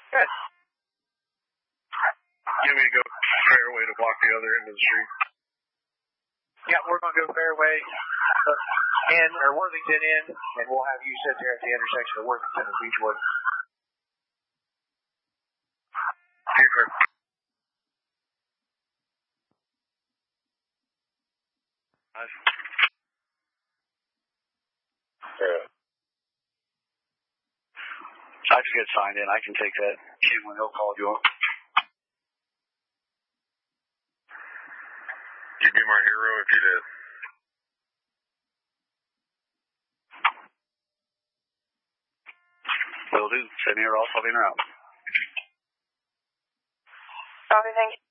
Good. Give me a go fairway to block the other end of the street. Yeah, we're going to go fairway in, or Worthington in, and we'll have you sit there at the intersection of Worthington and Beechwood. Super. Nice. I just get signed in. I can take that cue when he'll call you up. You'd be my hero if you did. Will do. Send me her off. I'll be around. Copy, thank you.